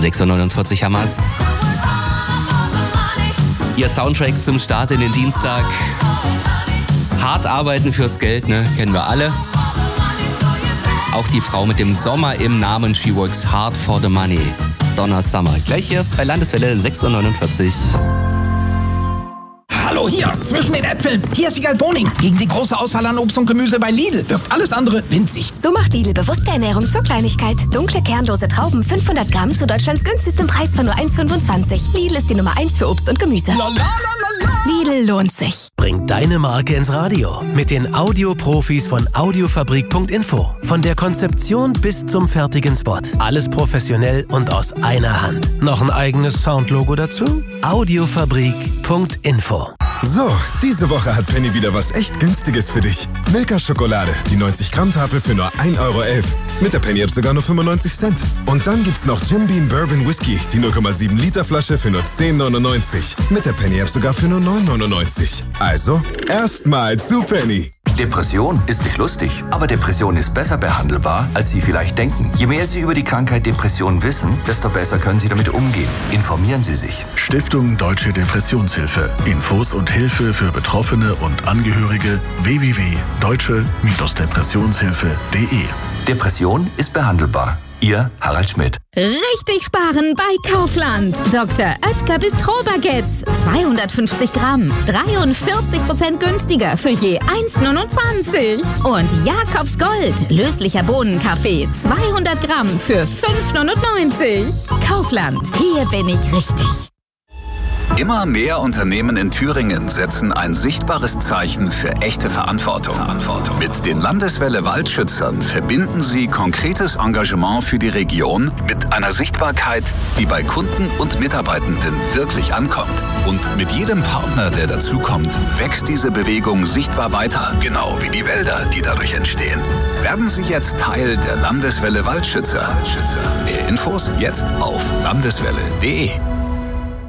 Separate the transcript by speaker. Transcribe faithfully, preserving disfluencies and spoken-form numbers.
Speaker 1: sechs Uhr neunundvierzig haben wir's. Ihr Soundtrack zum Start in den Dienstag. Hart arbeiten fürs Geld, ne? Kennen wir alle. Auch die Frau mit dem Sommer im Namen. She works hard for the money. Donna Summer. Gleich hier bei Landeswelle sechs Uhr neunundvierzig.
Speaker 2: Hallo, hier, zwischen den Äpfeln. Hier ist Wiegald Boning. Gegen die große Auswahl an Obst und Gemüse bei Lidl wirkt alles andere winzig.
Speaker 3: So macht Lidl bewusste Ernährung zur Kleinigkeit. Dunkle, kernlose Trauben, fünfhundert Gramm zu Deutschlands günstigstem Preis von nur eins Komma fünfundzwanzig. Lidl ist die Nummer eins für Obst und Gemüse.
Speaker 2: La, la, la, la, la.
Speaker 3: Lidl lohnt sich.
Speaker 4: Bring deine Marke ins Radio mit den Audioprofis von Audiofabrik Punkt info. Von der Konzeption bis zum fertigen Spot. Alles professionell und aus einer Hand. Noch ein eigenes Soundlogo dazu? Audiofabrik Punkt info.
Speaker 5: So, diese Woche hat Penny wieder was echt Günstiges für dich. Milka Schokolade, die neunzig Gramm Tafel für nur ein Euro elf. Mit der Penny-App sogar nur fünfundneunzig Cent. Und dann gibt's noch Jim Beam Bourbon Whisky, die null Komma sieben Liter Flasche für nur zehn neunundneunzig. Mit der Penny-App sogar für nur neun neunundneunzig. Also, erstmal zu Penny.
Speaker 6: Depression ist nicht lustig, aber Depression ist besser behandelbar, als Sie vielleicht denken. Je mehr Sie über die Krankheit Depression wissen, desto besser können Sie damit umgehen. Informieren Sie sich.
Speaker 7: Stiftung Deutsche Depressionshilfe. Infos und Hilfe für Betroffene und Angehörige w w w punkt deutsche Depressionshilfe punkt de.
Speaker 6: Depression ist behandelbar. Ihr Harald Schmidt.
Speaker 8: Richtig sparen bei Kaufland. Doktor Oetker Bistro-Baguettes. zweihundertfünfzig Gramm. dreiundvierzig Prozent günstiger für je eins Komma neunundzwanzig. Und Jakobs Gold. Löslicher Bohnenkaffee. zweihundert Gramm für fünf Komma neunundneunzig. Kaufland. Hier bin ich richtig.
Speaker 9: Immer mehr Unternehmen in Thüringen setzen ein sichtbares Zeichen für echte Verantwortung. Verantwortung. Mit den Landeswelle Waldschützern verbinden sie konkretes Engagement für die Region mit einer Sichtbarkeit, die bei Kunden und Mitarbeitenden wirklich ankommt. Und mit jedem Partner, der dazukommt, wächst diese Bewegung sichtbar weiter, genau wie die Wälder, die dadurch entstehen. Werden Sie jetzt Teil der Landeswelle Waldschützer. Mehr Infos jetzt auf landeswelle punkt de.